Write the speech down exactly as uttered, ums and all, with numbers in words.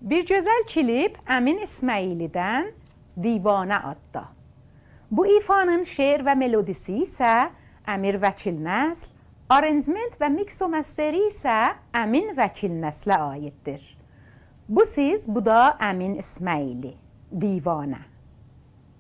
Bir gözəl klip Əmin İsmaili'dən Divanə adda. Bu ifanın şeir və melodisi isə Əmir Vəkil Nəsl, aranjment və mix və masteri isə Əmin Vəkil Nəslə aiddir. Bu siz, bu da Əmin İsmaili, Divanə.